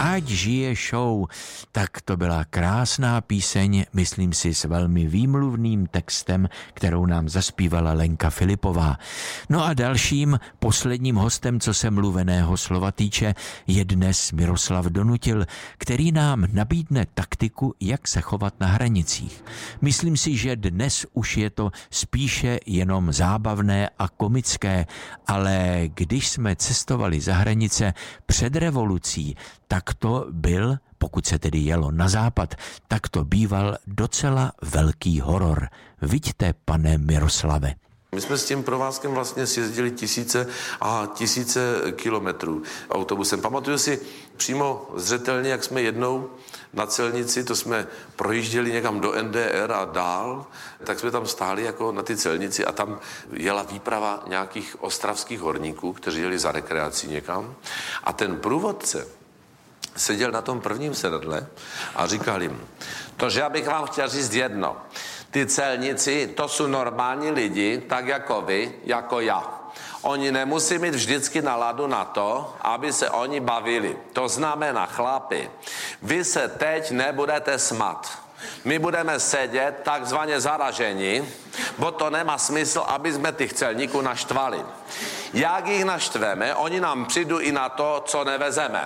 Ať žije show. Tak to byla krásná píseň, myslím si s velmi výmluvným textem, kterou nám zaspívala Lenka Filipová. No a dalším, posledním hostem, co se mluveného slova týče, je dnes Miroslav Donutil, který nám nabídne taktiku, jak se chovat na hranicích. Myslím si, že dnes už je to spíše jenom zábavné a komické, ale když jsme cestovali za hranice před revolucí, tak to byl, pokud se tedy jelo na západ, tak to býval docela velký horor. Viďte, pane Miroslave. My jsme s tím provázkem vlastně sjezdili tisíce a tisíce kilometrů autobusem. Pamatuju si přímo zřetelně, jak jsme jednou na celnici, to jsme projížděli někam do NDR a dál, tak jsme tam stáli jako na ty celnici a tam jela výprava nějakých ostravských horníků, kteří jeli za rekreací někam. A ten průvodce seděl na tom prvním sedadle a říkal jim, že já bych vám chtěl říct jedno. Ty celníci, to jsou normální lidi, tak jako vy, jako já. Oni nemusí mít vždycky náladu na to, aby se oni bavili. To znamená, chlapi, vy se teď nebudete smát. My budeme sedět takzvaně zaražení, bo to nemá smysl, aby jsme těch celníků naštvali. Jak jich naštveme, oni nám přijdou i na to, co nevezeme.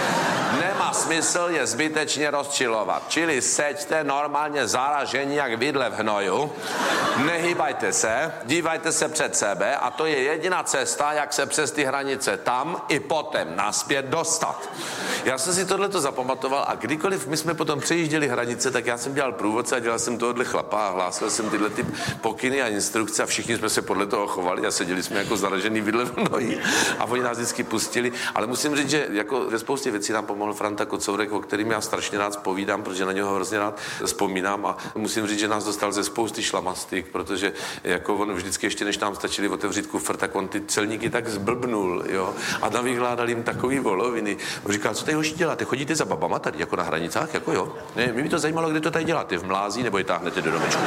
Nemá smysl je zbytečně rozčilovat. Čili seďte normálně zaražení jak vidle v hnoju, nehýbajte se, dívajte se před sebe a to je jediná cesta, jak se přes ty hranice tam i potom naspět dostat. Já jsem si tohleto zapamatoval a kdykoliv my jsme potom přejížděli hranice, tak já jsem dělal průvodce a dělal jsem tohohle chlapa a hlásil jsem tyhle ty pokyny a instrukce a všichni jsme se podle toho chovali a seděli jsme jako zaražený vidle v hnoji a oni nás vždycky pustili, ale musím říct, že jako ve spoustě věcí nám pomohl Franta Kocourek, o kterým já strašně rád zpovídám, protože na něho hrozně rád vzpomínám a musím říct, že nás dostal ze spousty šlamastik, protože jako on vždycky ještě než nám stačili otevřít kufr, tak on ty celníky tak zblbnul, jo, a navykládal jim takový voloviny. On říkal, co tady hoši děláte, chodíte za babama tady jako na hranicách, jako jo? Ne, mě by to zajímalo, kde to tady děláte, v Mlází nebo je táhnete do domečku.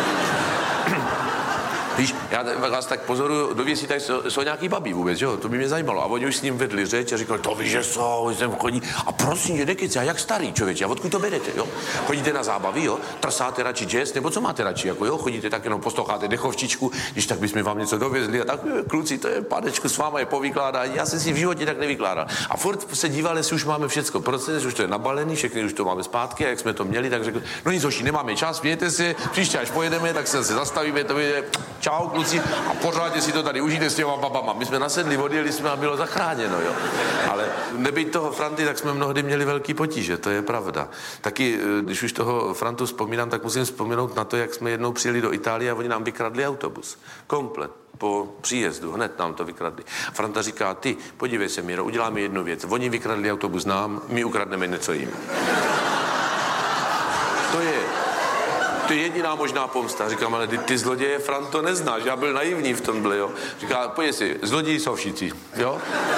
Víš, já vás tak pozoruju, do věcí, tak jsou nějaký babí vůbec, jo, to by mě zajímalo. A oni už s ním vedli řeč a říkali, to víš, že jsou, sem chodí. A prosím, že nekyce, a jak starý člověče, a odkud to berete, jo? Chodíte na zábavy, jo? Trsáte radši jazz, nebo co máte radši, jako jo? Chodíte tak jenom posloucháte dechovčičku, když tak bychom vám něco dovezli a tak, kluci, to je pánečku s váma je povykládání, já jsem si v životě tak nevykládal. A furt se dívali, jestli už máme všecko, protože už to je nabalený, všechny už to máme zpátky, a jak jsme to měli, tak řekli, no nic hoši, nemáme čas, mějte si, příště až pojedeme, tak se zastavíme, to je čau kluci a pořádně si to tady užijte s těma babama. My jsme nasedli, odjeli jsme a bylo zachráněno, jo. Ale nebýt toho Franty, tak jsme mnohdy měli velký potíže, to je pravda. Taky, když už toho Frantu vzpomínám, tak musím vzpomenout na to, jak jsme jednou přijeli do Itálie a oni nám vykradli autobus. Komplet. Po příjezdu, hned nám to vykradli. Franta říká, ty, podívej se, Miro, uděláme jednu věc. Oni vykradli autobus nám, my ukradneme něco jim. To je jediná možná pomsta. Říkám, ale ty zloděje, Franto, neznáš, já byl naivní v tomhle, jo. Říká, pojď si, zloději jsou všichni, jo.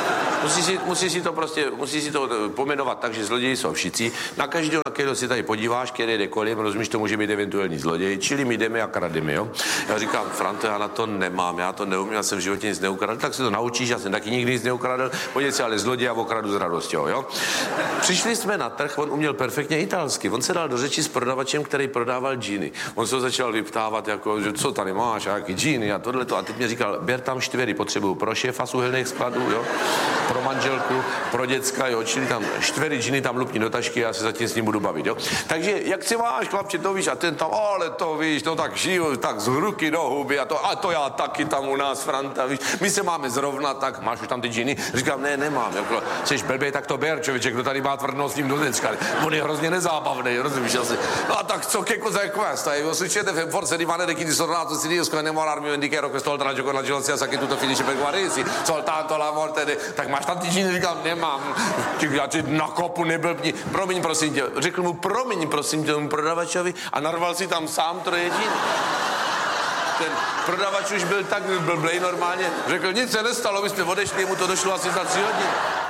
Musíš si to pomenovat tak, že zloději jsou všichni. Na každého, na kterého si tady podíváš, který jde kolem, rozumíš, to může být eventuální zloděj, čili my jdeme a krademe, jo. Já říkám, Franto, já na to nemám, já to neumím, já jsem v životě nic neukradl, tak se to naučíš, já jsem taky nikdy nic neukradl, pojď si, ale zloděje a okradu s radostí, jo. Přišli jsme na trh, on uměl perfektně italsky, on se dal do řeči s prodavačem, který prodával džíny. On se začal vyptávat, jako, že co tady máš, jaký džíny a tohleto. A teď mě říkal, ber tam 4, potřebuju pro šéfa z uhelných skladů, jo, pro manželku, pro děcka, jo, čili tam 4 džíny tam lupni do tašky, já se zatím s ním budu bavit, jo. Takže jak si máš, chlapče, to víš, a ten tam, ale to víš, no tak žiju, tak z ruky do huby a to já taky tam u nás, Franta, víš, my se máme zrovna, tak máš už tam ty džíny? Říkám, ne, nemám, jako, jsi blbej, tak to ber, člověče, kdo tady má tvrdnost s ním do děcka, on je hrozně nezábavný, rozumíš, asi. No a tak co, che cosa è questo? Succede forse rimanere chi distornato si riescono a innamorarmi un dichiaro questo oltre con la gelozia sa che tutto finisce per guarirsi soltanto la morte tak máš tam ty džíny, říkám, nemám. Já ti na kopu neblbni. Promiň, prosím tě. Řekl mu, promiň, prosím tě, tomu prodavačovi a narval si tam sám 3 džíny. Ten prodavač už byl tak blblej normálně. Řekl, nic se nestalo, my jsme odešli, mu to došlo asi za 3 hodiny.